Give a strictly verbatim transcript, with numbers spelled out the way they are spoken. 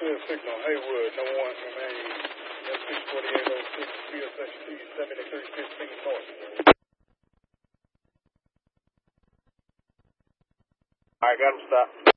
clear signal, Haywood, number one, remain F six forty-eight oh six, field section T seventy-three fifteen north. Alright, got him stopped.